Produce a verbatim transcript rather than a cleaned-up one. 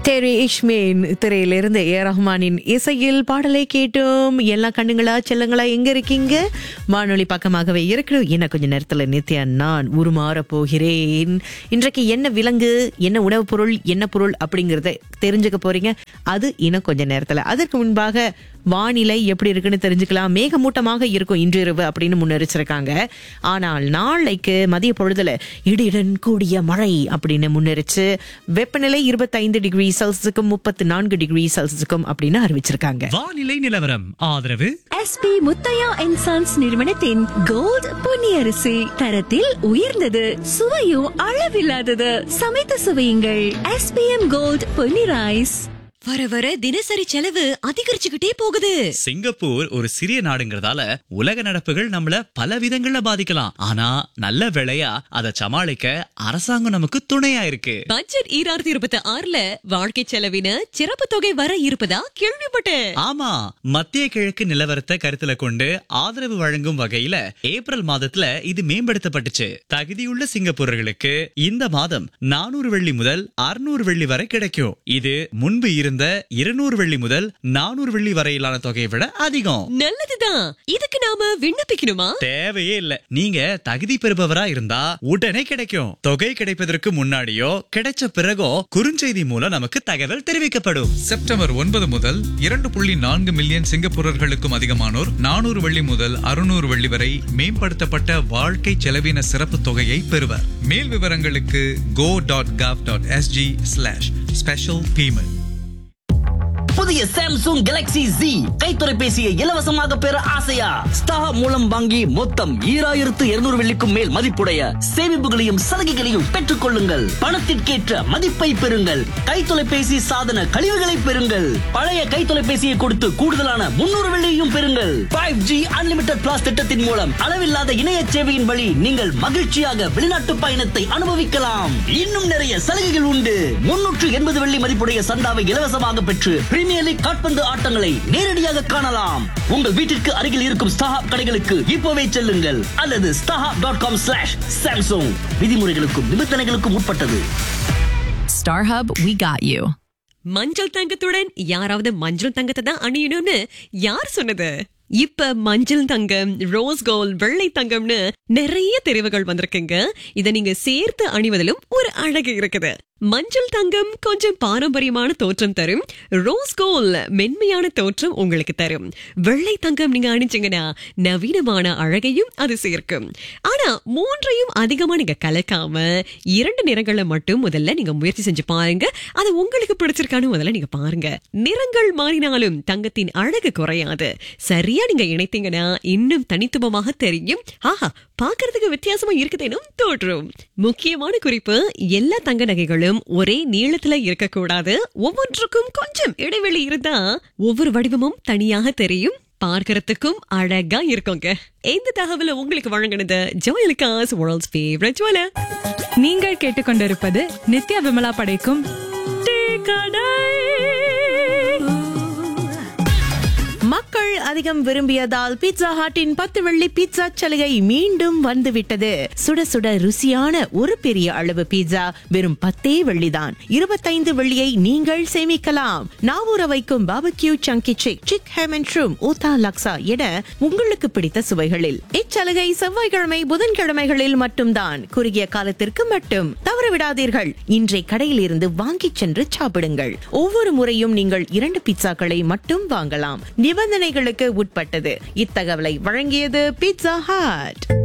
தெரி இஷ்மேன் திரையிலிருந்து ஏ ரஹ்மானின் இசையில் பாடலை கேட்டும். எல்லா கண்ணுங்களா செல்லங்களா எங்க இருக்கீங்க? வானொலி பக்கமாகவே இருக்கிறோம். என்ன கொஞ்ச நேரத்துல நித்யா நான் உருமாற போகிறேன். இன்றைக்கு என்ன விலங்கு, என்ன உணவுப் பொருள், என்ன பொருள் அப்படிங்கறத தெரிஞ்சுக்க போறீங்க. அது இன்னும் கொஞ்ச நேரத்துல. அதற்கு முன்பாக வானிலை எப்படி இருக்குன்னு தெரிஞ்சுக்கலாம். மேகமூட்டமாக இருக்கும் இன்றிரவு அப்படின்னு முன்னெரிச்சிருக்காங்க. ஆனால் நாளைக்கு மதிய பொழுதுல இடியுடன் கூடிய மழை அப்படின்னு முன்னெரிச்சு வெப்பநிலை இருபத்தி ஐந்து டிகிரி செல்சியஸுக்கும் முப்பத்தி நான்கு டிகிரி செல்சியஸுக்கும் அப்படின்னு அறிவிச்சிருக்காங்க. வானிலை நிலவரம் ஆதரவு எஸ்பி முத்தையா அண்ட் சன்ஸ் நிறுவனத்தின் கோல்ட் பொன்னியரிசி. தரத்தில் உயர்ந்தது, சுவையும் அளவில்லாதது. சமைத்து சுவையுங்கள். SPM gold Ponni rice. வர வர தினசரி செலவு அதிகரிச்சுக்கிட்டே போகுது. சிங்கப்பூர் ஒரு சிறிய நாடுங்கிறதால உலக நடப்புகள் நம்மள பல விதங்கள்ல பாதிக்கலாம். ஆனா நல்ல வேளையா அதை சமாளிக்க அரசாங்கம் நமக்கு துணையா இருக்கு. பட்ஜெட் ஈராயிரத்தி இருபத்தி ஆறுல வாழ்க்கை செலவின சிறப்பு தொகை வர இருப்பதா கேள்விப்பட்டேன். ஆமா, மத்திய கிழக்கு நிலவரத்தை கருத்துல கொண்டு ஆதரவு வழங்கும் வகையில ஏப்ரல் மாதத்துல இது மேம்படுத்தப்பட்டுச்சு. தகுதியுள்ள சிங்கப்பூரர்களுக்கு இந்த மாதம் நானூறு வெள்ளி முதல் அறுநூறு வெள்ளி வரை கிடைக்கும். இது முன்பு இருந்த இருநூறு வெள்ளி முதல் நானூறு வெள்ளி வரையிலான தொகையை விட அதிகம். நல்லதுதான். இதுக்கு நாம விண்ணப்பிக்கணுமா? தேவையே இல்ல. நீங்க தகுதி பெறுபவரா இருந்தா உடனே கிடைக்கும். தொகை கிடைப்பதற்கு முன்னாடியோ கிடைச்ச பிறகோ குறுஞ்செய்தி மூலம் நமக்கு தகவல் தெரிவிக்கப்படும். செப்டம்பர் ஒன்பது முதல் இரண்டு புள்ளி நான்கு மில்லியன் சிங்கப்பூரர்களுக்கும் அதிகமானோர் நானூறு வெள்ளி முதல் அறுநூறு வெள்ளி வரை மேம்படுத்தப்பட்ட வாழ்க்கை செலவின சிறப்பு தொகையை பெறுவர். மேல் விவரங்களுக்கு go dot gov dot sg slash special payment. புதிய சாம்சங் கேலக்ஸி Z கைத்தொலைபேசியை இலவசமாக பெற ஆசையா? ஸ்டார் மூலம் வாங்கி மொத்தம் ஈராயிரத்து இருநூறு வெள்ளிக்கும் மேல் மதிப்புடைய சேமிப்புகளையும் சலுகைகளையும் பெற்றுக் கொள்ளுங்கள். பணத்திற்கேற்ற மதிப்பை பெறுங்கள். கைத்தொலைபேசி சாதன கழிவுகளை பெறுங்கள். பழைய கைத்தொலைபேசியை கொடுத்து கூடுதலான முன்னூறு வெள்ளியையும் பெறுங்கள். ஃபைவ் ஜி அன்லிமிட்டட் பிளாஸ் திட்டத்தின் மூலம் அளவில்லாத இணைய சேவையின் வழி நீங்கள் மகிழ்ச்சியாக வெளிநாட்டு பயணத்தை அனுபவிக்கலாம். இன்னும் நிறைய சலுகைகள் உண்டு. முன்னூற்று எண்பது வெள்ளி மதிப்புடைய சந்தாவை இலவசமாக பெற்று பிரீமியர் லீக் கால்பந்து ஆட்டங்களை நேரடியாக காணலாம். உங்கள் வீட்டிற்கு அருகில் இருக்கும் ஸ்டாஹாப் கடைகளுக்கு இப்போவே செல்லுங்கள் அல்லது StarHub dot com slash Samsung. விதிமுறைகளுக்கும் நிபந்தனைகளுக்கும் உட்பட்டது. StarHub, we got you. மஞ்சள் தங்கத்துடன் யாராவது மஞ்சள் தங்கத்தை தான் அணியணும்னு யார் சொன்னது? இப்ப மஞ்சள் தங்கம், ரோஸ் கோல்ட், வெள்ளை தங்கம்னு நிறைய தெரிவுகள் வந்திருக்குங்க. இத நீங்க சேர்த்து அணிவதிலும் ஒரு அழகு இருக்குது. மஞ்சள் தங்கம் கொஞ்சம் பாரம்பரியமான தோற்றம் தரும். ரோஸ் கோல்ட் மென்மையான தோற்றம் உங்களுக்கு தரும். வெள்ளை தங்கம் நீங்க அணிஞ்சீங்கன்னா நவீனமான அழகையும் அது சேர்க்கும். ஆனா மூன்றையும் அதிகமா நீங்க கலக்காம இரண்டு நிறங்களை மட்டும் முதல்ல நீங்க முயற்சி செஞ்சு பாருங்க. அது உங்களுக்கு பிடிச்சிருக்கானு முதல்ல நீங்க பாருங்க. நிறங்கள் மாறினாலும் தங்கத்தின் அழகு குறையாது. சரியா நீங்க இணைத்தீங்கன்னா இன்னும் தனித்துவமாக தெரியும். ஆஹா, பாக்குறதுக்கு வித்தியாசமா இருக்குதேனும் தோற்றும். முக்கியமான குறிப்பு, எல்லா தங்க நகைகளும் ஒரே நீளத்துல இருக்கக்கூடாது. ஒவ்வொன்றுக்கும் கொஞ்சம் இடைவெளி இருந்தா ஒவ்வொரு வடிவமும் தனியாக தெரியும். பார்க்கறதுக்கும் அழகா இருக்குங்க. இந்த தகவலை உங்களுக்கு வழங்கினது ஜோயலுக்காஸ் வேர்ல்ட்ஸ் ஃபேவரட் ஜுவலர். நீங்கள் கேட்டுக்கொண்டிருப்பது நித்யா விமலா படைக்கும் மக்கள் அதிகம் விரும்பியதால் பீட்சா ஹட்டின் பத்து வெள்ளி பீட்சா சலுகை மீண்டும் வந்துவிட்டது. சுட சுட ருசியான ஒரு பெரிய அளவு பீட்சா வெறும் பத்தே வெள்ளிதான். இருபத்தைந்து வெள்ளியை நீங்கள் சேமிக்கலாம். நாவூர வைக்கும் பாபக்யூ சங்கி சிக், சிக் ஹேமன் ஷ்ரூம், ஊதா லக்ஸா என உங்களுக்கு பிடித்த சுவைகளில். இச்சலுகை செவ்வாய்க்கிழமை புதன்கிழமைகளில் மட்டும்தான். குறுகிய காலத்திற்கு மட்டும். தவறவிடாதீர்கள். இன்றை கடையில் இருந்து வாங்கி சென்று சாப்பிடுங்கள். ஒவ்வொரு முறையும் நீங்கள் இரண்டு பீட்சாக்களை மட்டும் வாங்கலாம். நிபந்தனைகளுக்கு உட்பட்டது. இத்தகவலை வழங்கியது பீட்சா ஹட்.